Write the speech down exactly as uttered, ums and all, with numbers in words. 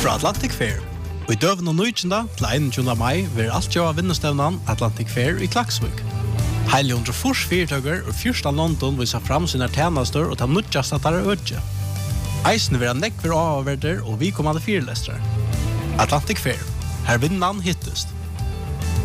fra Atlantic Fair. Og i døven og nøykjenda til einogtjúgunda mai vil alt gjøre vinnestevnan Atlantic Fair i Klaksvik. Heile hundre fors fyrtøkker og fyrsta London viser fram sine tjenester og ta nødjast at det er ødje. Eisen vil ha nekver avverder og vi kommande fyrlestere. Atlantic Fair. Her vinnan hittest.